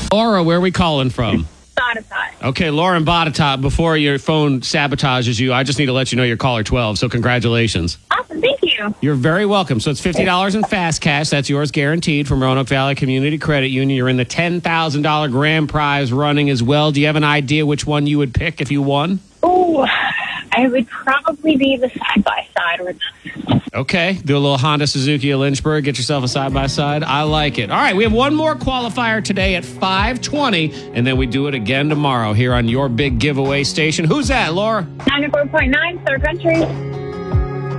Laura, where are we calling from? Botetourt. Okay, Laura in Botetourt, before your phone sabotages you, I just need to let you know you're caller 12, so congratulations. Awesome, thank you. You're very welcome. So it's $50 in fast cash. That's yours guaranteed from Roanoke Valley Community Credit Union. You're in the $10,000 grand prize running as well. Do you have an idea which one you would pick if you won? Oh, I would probably be the side-by-side with this. Okay, do a little Honda Suzuki of Lynchburg. Get yourself a side-by-side. I like it. All right, we have one more qualifier today at 5:20, and then we do it again tomorrow here on your big giveaway station. Who's that, Laura? 94.9, Third Country.